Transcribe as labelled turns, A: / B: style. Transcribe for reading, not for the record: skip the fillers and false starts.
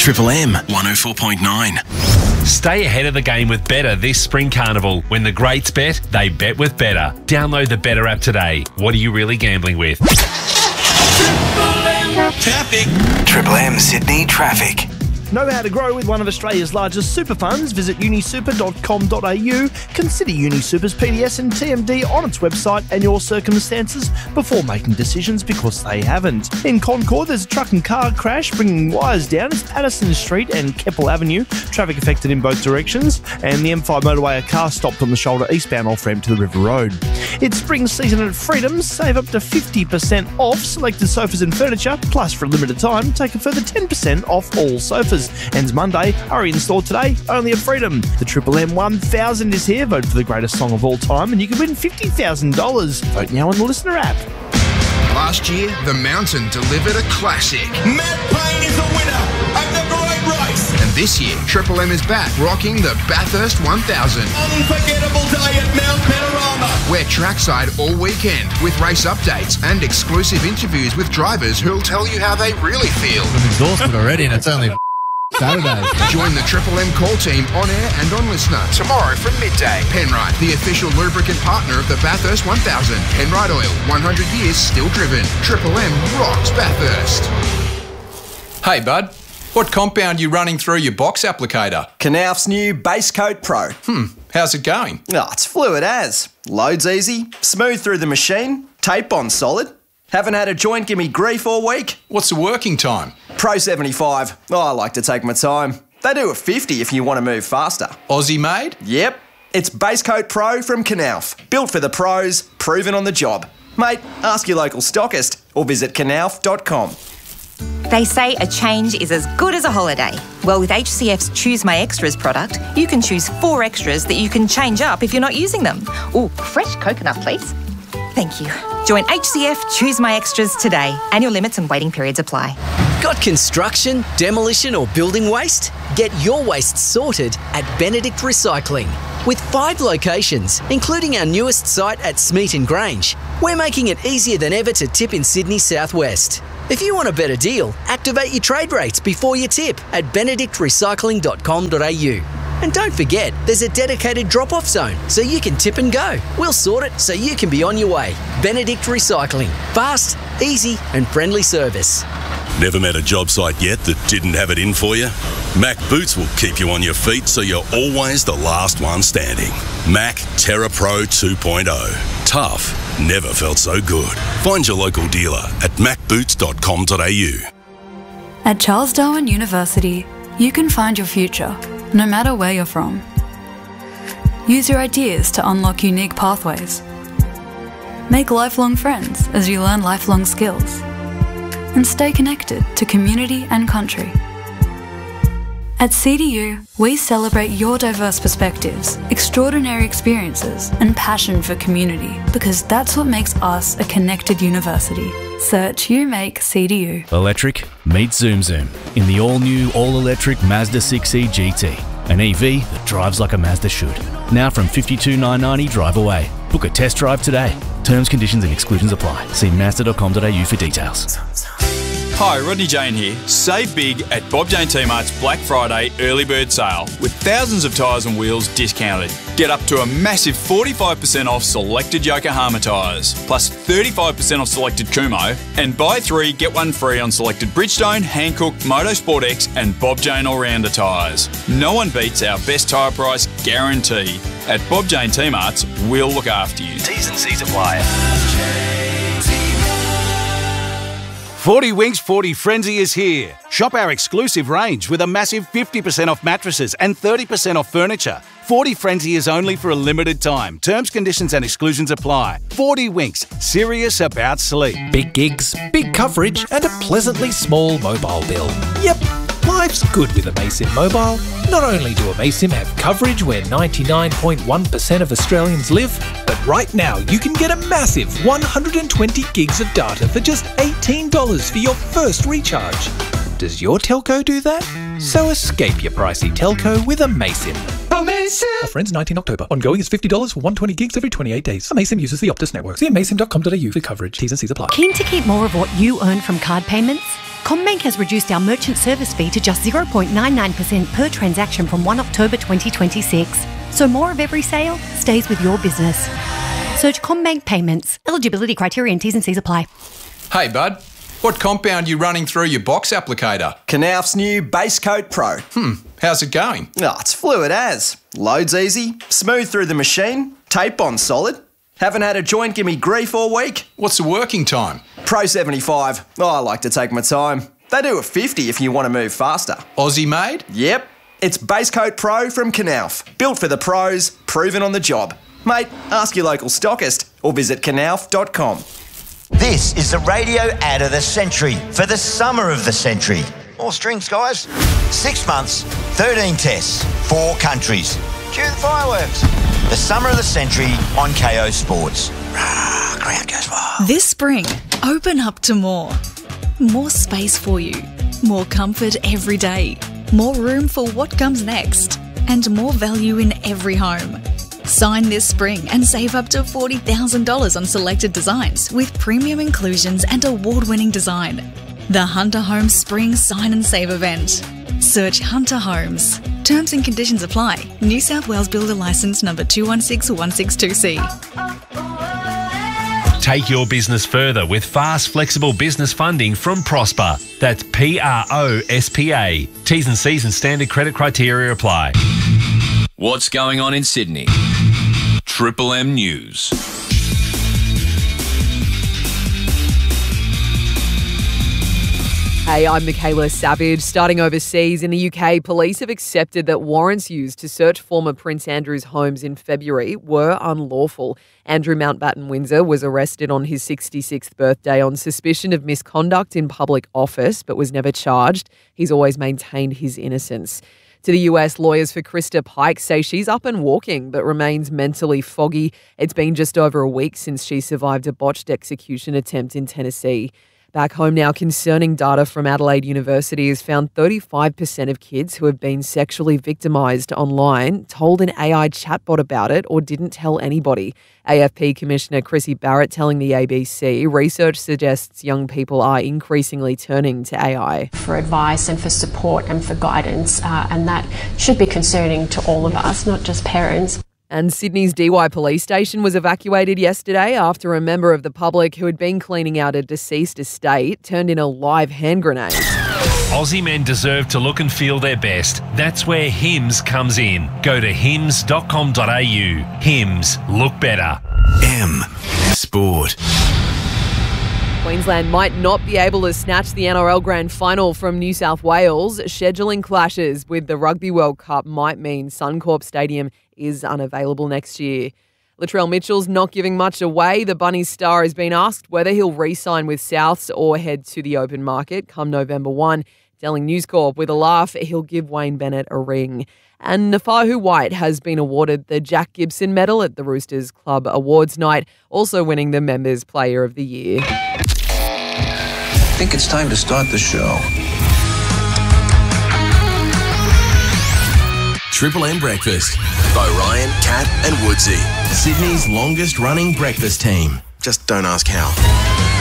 A: Triple M 104.9.
B: Stay ahead of the game with Betr this spring carnival. When the greats bet, they bet with Betr. Download the Betr app today. What are you really gambling with?
A: Traffic. Triple M Sydney traffic.
C: Know how to grow with one of Australia's largest super funds? Visit unisuper.com.au. Consider UniSuper's PDS and TMD on its website and your circumstances before making decisions, because they haven't. In Concord, there's a truck and car crash bringing wires down. It's Patterson Street and Keppel Avenue. Traffic affected in both directions. And the M5 motorway, a car stopped on the shoulder eastbound off-ramp to the River Road. It's spring season at Freedom. Save up to 50% off selected sofas and furniture. Plus, for a limited time, take a further 10% off all sofas. Ends Monday. Hurry in store today, only at Freedom. The Triple M 1000 is here. Vote for the greatest song of all time and you can win $50,000. Vote now on the Listener app.
D: Last year, The Mountain delivered a classic.
E: Matt Payne is the winner of the great race.
D: And this year, Triple M is back rocking the Bathurst 1000.
E: Unforgettable day at Mount Panorama.
D: We're trackside all weekend with race updates and exclusive interviews with drivers who'll tell you how they really feel.
F: I'm exhausted already and it's only Saturday.
D: Join the Triple M call team on air and on Listener tomorrow from midday. Penrite, the official lubricant partner of the Bathurst 1000. Penrite Oil, 100 years still driven. Triple M rocks Bathurst.
G: Hey bud, what compound you running through your box applicator?
H: Knauf's new Base Coat Pro.
G: How's it going?
H: Oh, it's fluid as. Loads easy, smooth through the machine, tape on solid. Haven't had a joint give me grief all week.
G: What's the working time?
H: Pro 75. Oh, I like to take my time. They do a 50 if you want to move faster.
G: Aussie made?
H: Yep. It's Base Coat Pro from Knauf. Built for the pros, proven on the job. Mate, ask your local stockist or visit knauf.com.
I: They say a change is as good as a holiday. Well, with HCF's Choose My Extras product, you can choose 4 extras that you can change up if you're not using them. Ooh, fresh coconut, please. Thank you. Join HCF Choose My Extras today. Annual limits and waiting periods apply.
J: Got construction, demolition or building waste? Get your waste sorted at Benedict Recycling. With 5 locations, including our newest site at Smeaton Grange, we're making it easier than ever to tip in Sydney's southwest. If you want a better deal, activate your trade rates before you tip at benedictrecycling.com.au. And don't forget, there's a dedicated drop-off zone so you can tip and go. We'll sort it so you can be on your way. Benedict Recycling. Fast, easy and friendly service.
K: Never met a job site yet that didn't have it in for you? Mac Boots will keep you on your feet so you're always the last one standing. Mac Terra Pro 2.0. Tough. Never felt so good. Find your local dealer at macboots.com.au.
L: At Charles Darwin University, you can find your future, no matter where you're from. Use your ideas to unlock unique pathways. Make lifelong friends as you learn lifelong skills. And stay connected to community and country. At CDU, we celebrate your diverse perspectives, extraordinary experiences, and passion for community, because that's what makes us a connected university. Search You Make CDU.
M: Electric, meet Zoom Zoom in the all-new, all-electric Mazda 6e GT. An EV that drives like a Mazda should. Now from $52,990 drive away. Book a test drive today. Terms, conditions and exclusions apply. See mazda.com.au for details.
N: Hi, Rodney Jane here. Save big at Bob Jane T-Mart's Black Friday early bird sale with thousands of tyres and wheels discounted. Get up to a massive 45% off selected Yokohama tyres, plus 35% off selected Kumho, and buy 3 get 1 free on selected Bridgestone, Hankook, Motorsport X and Bob Jane All-Rounder tyres. No one beats our best tyre price guarantee. At Bob Jane T-Mart's, we'll look after you.
A: T's and C's apply.
O: 40 Winks 40 Frenzy is here. Shop our exclusive range with a massive 50% off mattresses and 30% off furniture. 40 Frenzy is only for a limited time. Terms, conditions and exclusions apply. 40 Winks, serious about sleep.
P: Big gigs, big coverage and a pleasantly small mobile bill. Yep, life's good with Amaysim Mobile. Not only do Amaysim have coverage where 99.1% of Australians live, but right now you can get a massive 120 gigs of data for just $18 for your first recharge. Does your telco do that? So escape your pricey telco with Amaysim.
Q: Amaysim!
P: Offer ends 19 October. Ongoing is $50 for 120 gigs every 28 days. Amaysim uses the Optus network. See amaysim.com.au for coverage. T's and C's apply.
R: Keen to keep more of what you earn from card payments?
Q: CommBank has reduced our merchant service fee to just 0.99% per transaction from 1 October 2026. So more of every sale stays with your business. Search CommBank Payments. Eligibility criteria and T's and C's apply.
G: Hey, bud. What compound you running through your box applicator?
H: Knauf's new Base Coat Pro.
G: How's it going?
H: Oh, it's fluid as. Loads easy, smooth through the machine, tape on solid. Haven't had a joint give me grief all week.
G: What's the working time?
H: Pro 75. Oh, I like to take my time. They do a 50 if you want to move faster.
G: Aussie made?
H: Yep. It's Base Coat Pro from Knauf. Built for the pros, proven on the job. Mate, ask your local stockist or visit knauf.com.
R: This is the radio ad of the century for the summer of the century. More strings, guys. 6 months, 13 tests, 4 countries. Cue the fireworks. The summer of the century on KO Sports. Crowd goes wild.
S: This spring, open up to more. More space for you. More comfort every day. More room for what comes next. And more value in every home. Sign this spring and save up to $40,000 on selected designs with premium inclusions and award-winning design. The Hunter Homes Spring Sign and Save event. Search Hunter Homes. Terms and conditions apply. New South Wales Builder Licence number 216162C.
B: Take your business further with fast, flexible business funding from Prosper. That's PROSPA. T's and C's and standard credit criteria apply.
T: What's going on in Sydney? Triple M News.
U: Hey, I'm Michaela Savage. Starting overseas, in the UK, police have accepted that warrants used to search former Prince Andrew's homes in February were unlawful. Andrew Mountbatten-Windsor was arrested on his 66th birthday on suspicion of misconduct in public office, but was never charged. He's always maintained his innocence. To the US, lawyers for Krista Pike say she's up and walking but remains mentally foggy. It's been just over a week since she survived a botched execution attempt in Tennessee. Back home now, concerning data from Adelaide University has found 35% of kids who have been sexually victimised online told an AI chatbot about it or didn't tell anybody. AFP Commissioner Chrissy Barrett telling the ABC, research suggests young people are increasingly turning to AI
V: for advice and for support and for guidance, and that should be concerning to all of us, not just parents.
U: And Sydney's Dee Why police station was evacuated yesterday after a member of the public who had been cleaning out a deceased estate turned in a live hand grenade.
B: Aussie men deserve to look and feel their best. That's where Hims comes in. Go to hims.com.au. Hims, look better.
A: M Sport.
U: Queensland might not be able to snatch the NRL Grand Final from New South Wales. Scheduling clashes with the Rugby World Cup might mean Suncorp Stadium is unavailable next year. Latrell Mitchell's not giving much away. The Bunnies star has been asked whether he'll re-sign with Souths or head to the open market come November 1. Telling News Corp with a laugh he'll give Wayne Bennett a ring. And Nafahu White has been awarded the Jack Gibson Medal at the Roosters Club Awards Night, also winning the Members Player of the Year.
W: I think it's time to start the show.
A: Triple M Breakfast by Ryan, Kat and Woodsy. Sydney's longest running breakfast team. Just don't ask how.